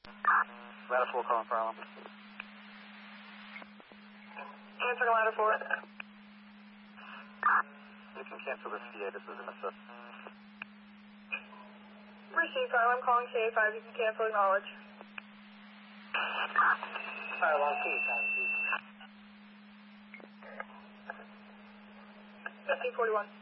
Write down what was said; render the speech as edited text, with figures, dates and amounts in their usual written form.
Ladder 4 calling for Alan. Answer to ladder 4. You can cancel this CA, this is an assist. Received, Kyle. I'm calling CA5. You can cancel, acknowledge. Kyle, on CA5, 1541.